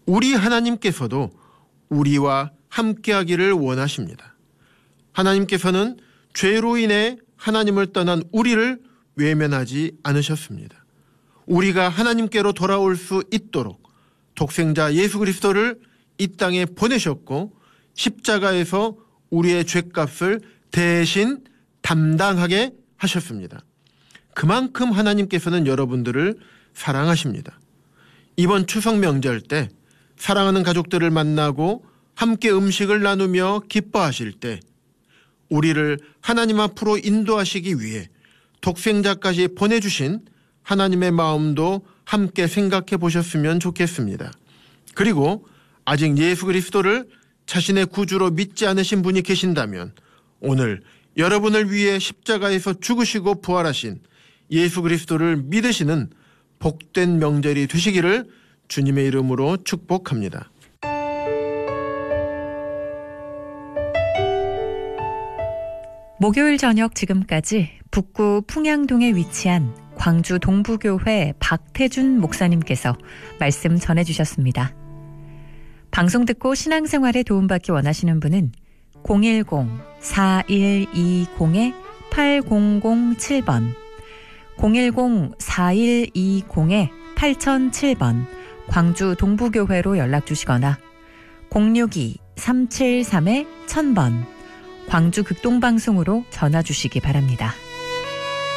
우리 하나님께서도 우리와 함께하기를 원하십니다. 하나님께서는 죄로 인해 하나님을 떠난 우리를 외면하지 않으셨습니다. 우리가 하나님께로 돌아올 수 있도록 독생자 예수 그리스도를 이 땅에 보내셨고 십자가에서 우리의 죄값을 대신 담당하게 하셨습니다. 그만큼 하나님께서는 여러분들을 사랑하십니다. 이번 추석 명절 때 사랑하는 가족들을 만나고 함께 음식을 나누며 기뻐하실 때 우리를 하나님 앞으로 인도하시기 위해 독생자까지 보내주신 하나님의 마음도 함께 생각해 보셨으면 좋겠습니다. 그리고 아직 예수 그리스도를 자신의 구주로 믿지 않으신 분이 계신다면 오늘 여러분을 위해 십자가에서 죽으시고 부활하신 예수 그리스도를 믿으시는 복된 명절이 되시기를 주님의 이름으로 축복합니다. 목요일 저녁 지금까지 북구 풍양동에 위치한 광주 동부교회 박태준 목사님께서 말씀 전해주셨습니다. 방송 듣고 신앙생활에 도움받기 원하시는 분은 010-4120-8007번 010-4120-8007번 광주 동부교회로 연락주시거나 062-373-1000번 광주 극동방송으로 전화주시기 바랍니다.